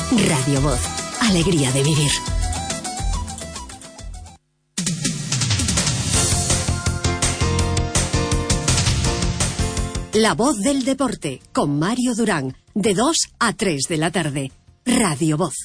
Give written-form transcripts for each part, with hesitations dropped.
Radio Voz. Alegría de vivir. La Voz del Deporte, con Mario Durán, de 2 a 3 de la tarde. Radio Voz.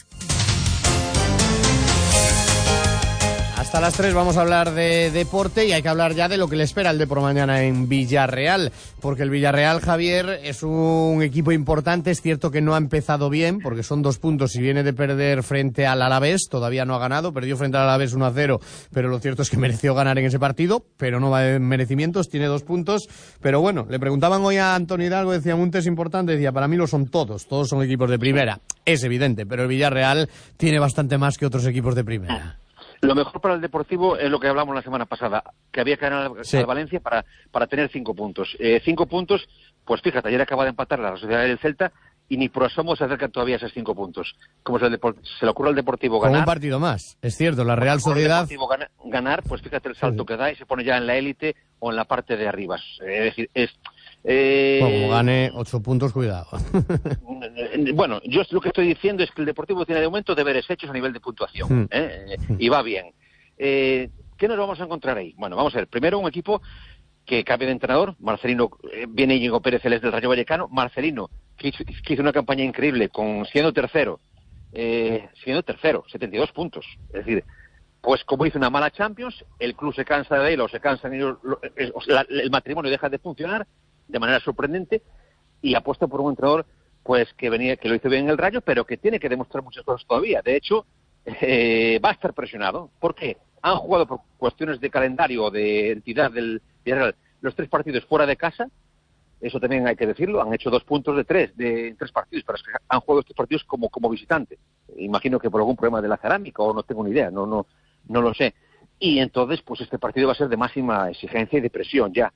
Hasta las 3 vamos a hablar de deporte y hay que hablar ya de lo que le espera el de por mañana en Villarreal, porque el Villarreal, Javier, es un equipo importante. Es cierto que no ha empezado bien, porque son 2 puntos y viene de perder frente al Alavés, todavía no ha ganado, perdió frente al Alavés 1-0, pero lo cierto es que mereció ganar en ese partido, pero no va de merecimientos, tiene 2 puntos, pero bueno, le preguntaban hoy a Antonio Hidalgo, decía, un test importante, decía, para mí lo son todos son equipos de primera, es evidente, pero el Villarreal tiene bastante más que otros equipos de primera. Lo mejor para el Deportivo es lo que hablamos la semana pasada, que había que ganar al Valencia para tener 5 puntos. 5 puntos, pues fíjate, ayer acaba de empatar la Sociedad del Celta y ni por asomo se acercan todavía a esos 5 puntos. Como se le ocurre al Deportivo ganar... Con un partido más, es cierto, la Real Sociedad... ganar, pues fíjate el salto que da y se pone ya en la élite o en la parte de arriba. Es decir, como gane 8 puntos, cuidado. Bueno, yo lo que estoy diciendo es que el Deportivo tiene de momento deberes hechos a nivel de puntuación, y va bien. ¿Qué nos vamos a encontrar ahí? Bueno, vamos a ver, primero un equipo que cambia de entrenador. Marcelino, viene Íñigo Pérez, él es del Rayo Vallecano. Marcelino, que hizo una campaña increíble siendo tercero, 72 puntos. Es decir, pues como hizo una mala Champions, el club se cansa de él o se cansan ellos, el matrimonio deja de funcionar de manera sorprendente y apuesta por un entrenador pues que lo hizo bien en el Rayo, pero que tiene que demostrar muchas cosas todavía. De hecho, va a estar presionado. ¿Por qué? Han jugado por cuestiones de calendario o de entidad del Villarreal los 3 partidos fuera de casa. Eso también hay que decirlo. Han hecho 2 puntos de 3 partidos, pero es que han jugado estos partidos como visitante. Imagino que por algún problema de la cerámica o no tengo ni idea, no lo sé. Y entonces, pues este partido va a ser de máxima exigencia y de presión ya.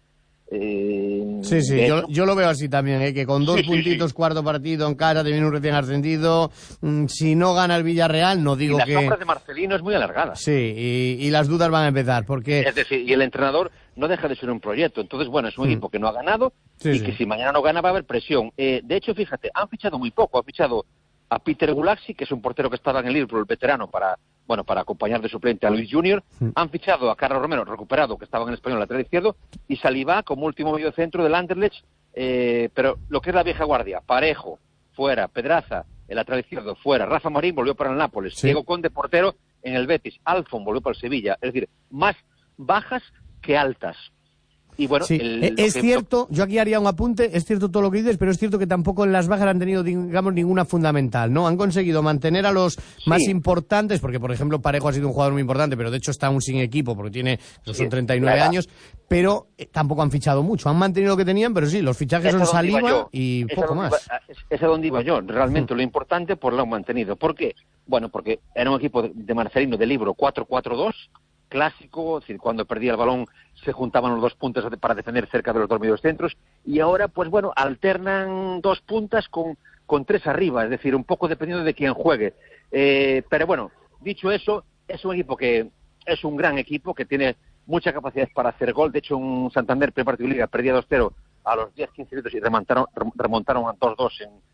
Yo lo veo así también, que con 2 puntitos, cuarto partido en casa, te viene un recién ascendido, si no gana el Villarreal, no digo que... Y la sombra de Marcelino es muy alargada. Sí, y las dudas van a empezar, porque... Es decir, y el entrenador no deja de ser un proyecto, entonces, bueno, es un equipo que no ha ganado que si mañana no gana va a haber presión. De hecho, fíjate, han fichado muy poco, han fichado a Peter Gulaxi, que es un portero que estaba en el Liverpool, el veterano, para acompañar de suplente a Luis Junior. Han fichado a Carlos Romero, recuperado, que estaba en el Español, lateral izquierdo, y Salivá como último mediocentro del Anderlecht, pero lo que es la vieja guardia, Parejo, fuera, Pedraza, el lateral izquierdo, fuera, Rafa Marín volvió para el Nápoles, Diego Conde, portero, en el Betis, Alfon volvió para el Sevilla, es decir, más bajas que altas. Y bueno, es cierto, yo aquí haría un apunte, es cierto todo lo que dices, pero es cierto que tampoco en las bajas han tenido, digamos, ninguna fundamental, ¿no? Han conseguido mantener a los más importantes, porque, por ejemplo, Parejo ha sido un jugador muy importante, pero de hecho está aún sin equipo, porque son 39 años, pero tampoco han fichado mucho. Han mantenido lo que tenían, pero sí, los fichajes son Saliba y poco más. Es a donde iba yo. Realmente lo importante, pues lo han mantenido. ¿Por qué? Bueno, porque era un equipo de Marcelino de libro 4-4-2, clásico, es decir, cuando perdía el balón se juntaban los 2 puntas para defender cerca de los 2 medios centros, y ahora, pues bueno, alternan 2 puntas con 3 arriba, es decir, un poco dependiendo de quién juegue. Pero bueno, dicho eso, es un equipo que es un gran equipo, que tiene mucha capacidad para hacer gol. De hecho, un Santander, primer partido de Liga, perdía 2-0 a los 10-15 minutos y remontaron a 2-2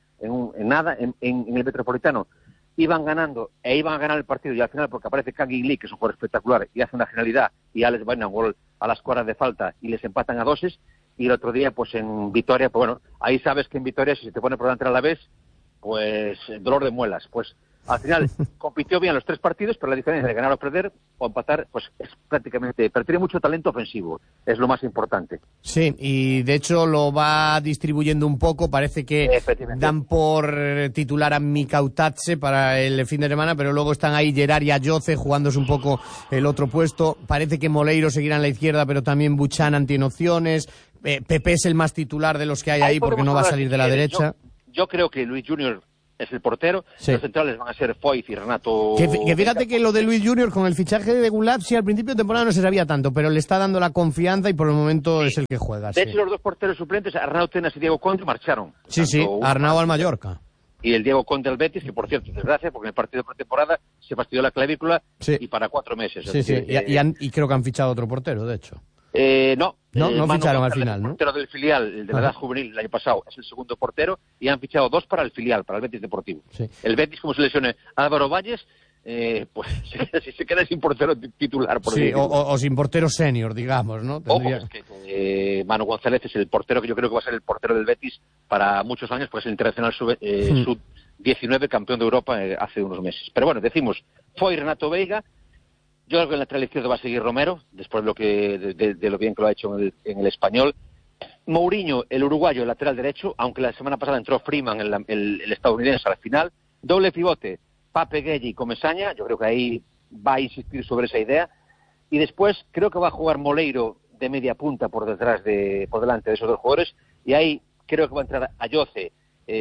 en el Metropolitano. Iban ganando e iban a ganar el partido, y al final, porque aparece Kangin Lee, que es un jugador espectacular, y hace una genialidad, y Alex Baina un gol a las cuadras de falta y les empatan a 2, y el otro día, pues en Vitoria, pues bueno, ahí sabes que en Vitoria, si se te pone por delante a la vez, pues dolor de muelas. Pues al final compitió bien los 3 partidos, pero la diferencia de ganar o perder o empatar, pues es prácticamente... Pero tiene mucho talento ofensivo, es lo más importante. Sí, y de hecho lo va distribuyendo un poco. Parece que dan por titular a Mikautadze para el fin de semana, pero luego están ahí Gerard y Ayoce jugándose un poco el otro puesto. Parece que Moleiro seguirá en la izquierda, pero también Buchanan tiene opciones. Pepe es el más titular de los que hay ahí porque no va a salir de la derecha. Yo creo que Luis Junior es el portero, los centrales van a ser Foyt y Renato... Que fíjate que lo de Luis Junior con el fichaje de Gulazzi al principio de temporada no se sabía tanto, pero le está dando la confianza y por el momento es el que juega. De hecho, los 2 porteros suplentes, Arnau Tenas y Diego Conde, marcharon. Arnau al Mallorca. Y el Diego Conde al Betis, que por cierto, desgracia, porque en el partido de pretemporada se fastidió la clavícula y para 4 meses. Y creo que han fichado otro portero, de hecho. No ficharon al González, final, el ¿no? portero del filial, el de la edad juvenil, el año pasado, es el segundo portero, y han fichado 2 para el filial, para el Betis Deportivo. Sí. El Betis, como se lesione Álvaro Valles, pues se queda sin portero titular. Por sí, o sin portero senior, digamos, ¿no? Tendría... Ojo, es que Manu González es el portero que yo creo que va a ser el portero del Betis para muchos años, pues es el internacional sub-19, campeón de Europa hace unos meses. Pero bueno, decimos, fue Renato Veiga. Yo creo que en el lateral izquierdo va a seguir Romero, después de lo bien que lo ha hecho en el Español. Mourinho, el uruguayo, el lateral derecho, aunque la semana pasada entró Freeman, el estadounidense, al final. Doble pivote, Pape Gueye y Comesaña. Yo creo que ahí va a insistir sobre esa idea. Y después creo que va a jugar Moleiro de media punta por delante de esos dos jugadores. Y ahí creo que va a entrar Ayoce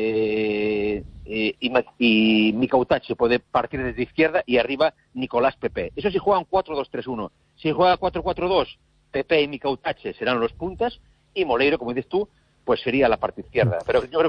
y Mika Utachi puede partir desde izquierda, y arriba Nicolás Pepe. Eso si juegan 4-2-3-1. Si juega 4-4-2, Pepe y Mika Utachi serán los puntas, y Moleiro, como dices tú, pues sería la parte izquierda. Pero yo creo